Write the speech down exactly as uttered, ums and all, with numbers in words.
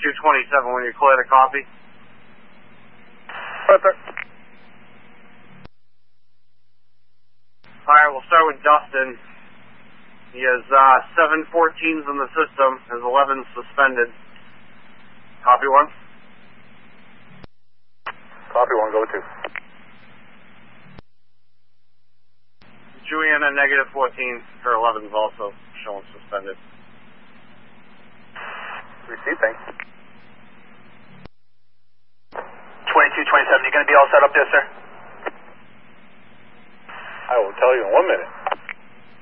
twenty-two twenty-seven when you clear the copy. Yes, sir. Alright, we'll start with Dustin. He has uh, seven fourteens in the system, has eleven suspended. Copy one. Copy one, go two. Juliana, negative fourteen, her eleven is also showing suspended. Receive, thanks. twenty-two twenty-seven, you going to be all set up there, sir? I will tell you in one minute.